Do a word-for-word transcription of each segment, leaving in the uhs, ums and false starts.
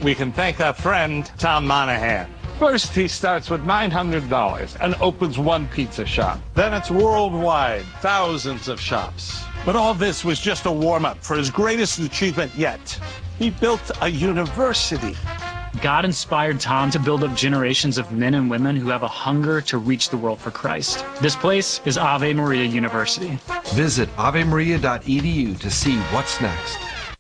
we can thank our friend, Tom Monahan. First, he starts with nine hundred dollars and opens one pizza shop. Then it's worldwide, thousands of shops. But all this was just a warm-up for his greatest achievement yet. He built a university. God inspired Tom to build up generations of men and women who have a hunger to reach the world for Christ. This place is Ave Maria University. Visit ave maria dot e d u to see what's next.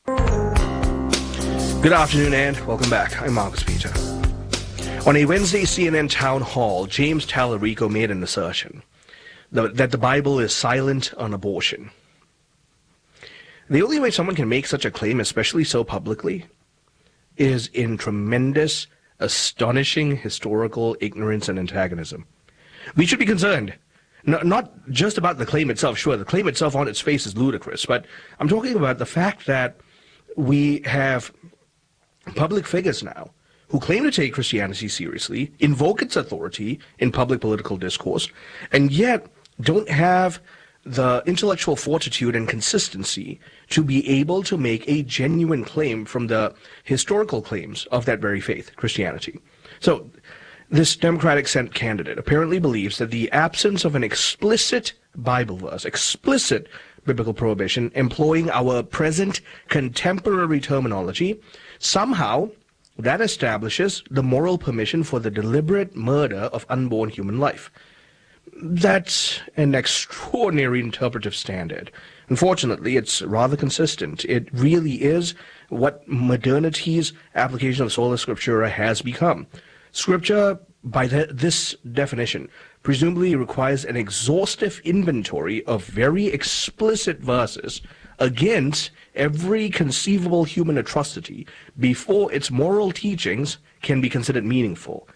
Good afternoon and welcome back. I'm Marcus Peter. On a Wednesday C N N town hall, James Tallarico made an assertion that the Bible is silent on abortion. The only way someone can make such a claim, especially so publicly, is in tremendous, astonishing historical ignorance and antagonism. We should be concerned, no, not just about the claim itself. Sure, the claim itself on its face is ludicrous, but I'm talking about the fact that we have public figures now who claim to take Christianity seriously, invoke its authority in public political discourse, and yet don't have the intellectual fortitude and consistency to be able to make a genuine claim from the historical claims of that very faith, Christianity. So, this Democratic Senate candidate apparently believes that the absence of an explicit Bible verse, explicit biblical prohibition, employing our present contemporary terminology, somehow that establishes the moral permission for the deliberate murder of unborn human life. That's an extraordinary interpretive standard. Unfortunately, it's rather consistent. It really is what modernity's application of sola scriptura has become. Scripture, by the, this definition, presumably requires an exhaustive inventory of very explicit verses against every conceivable human atrocity before its moral teachings can be considered meaningful.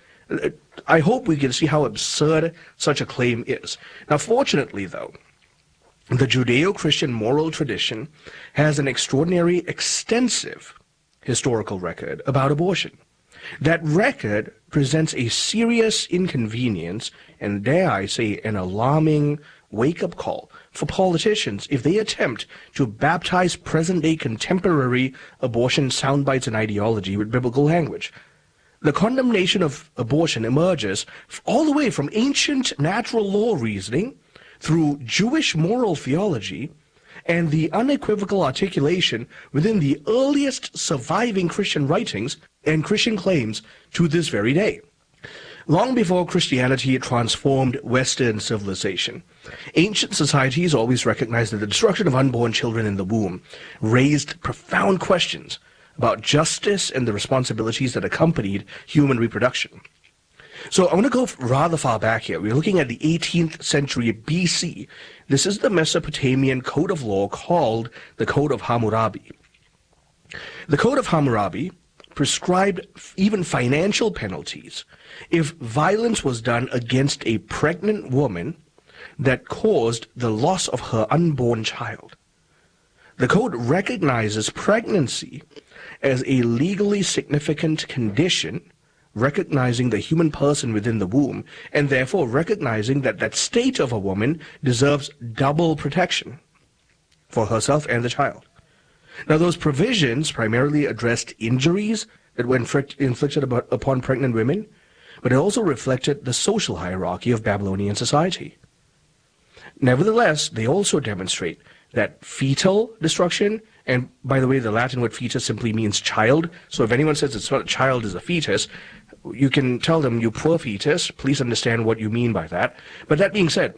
I hope we can see how absurd such a claim is. Now, fortunately, though, the Judeo-Christian moral tradition has an extraordinary, extensive historical record about abortion. That record presents a serious inconvenience, and dare I say, an alarming wake-up call for politicians if they attempt to baptize present-day contemporary abortion soundbites and ideology with biblical language. The condemnation of abortion emerges all the way from ancient natural law reasoning through Jewish moral theology and the unequivocal articulation within the earliest surviving Christian writings and Christian claims to this very day. Long before Christianity transformed Western civilization, ancient societies always recognized that the destruction of unborn children in the womb raised profound questions about justice and the responsibilities that accompanied human reproduction. So I want to go rather far back here. We're looking at the eighteenth century B C. This is the Mesopotamian code of law called the Code of Hammurabi. The Code of Hammurabi prescribed even financial penalties if violence was done against a pregnant woman that caused the loss of her unborn child. The code recognizes pregnancy as a legally significant condition, recognizing the human person within the womb, and therefore recognizing that that state of a woman deserves double protection for herself and the child. Now, those provisions primarily addressed injuries that were inflicted upon pregnant women, but it also reflected the social hierarchy of Babylonian society. Nevertheless, they also demonstrate that fetal destruction, and by the way, the Latin word fetus simply means child, so if anyone says it's not a child, is a fetus, you can tell them, you poor fetus, please understand what you mean by that. But that being said,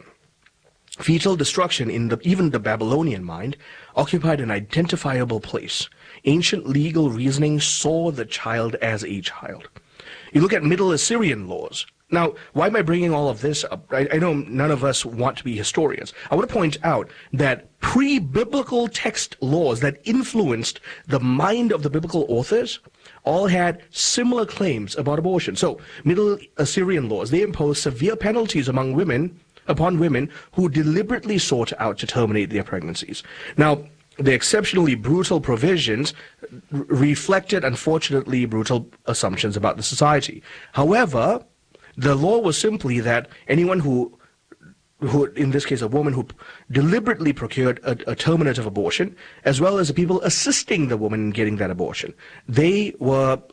fetal destruction in the, even the Babylonian mind occupied an identifiable place. Ancient legal reasoning saw the child as a child. You look at Middle Assyrian laws. Now, why am I bringing all of this up? I, I know none of us want to be historians. I want to point out that pre-biblical text laws that influenced the mind of the biblical authors all had similar claims about abortion. So, Middle Assyrian laws, they imposed severe penalties among women, upon women who deliberately sought out to terminate their pregnancies. Now, the exceptionally brutal provisions reflected, unfortunately, brutal assumptions about the society. However, the law was simply that anyone who, who in this case a woman who deliberately procured a, a terminative abortion, as well as the people assisting the woman in getting that abortion, they were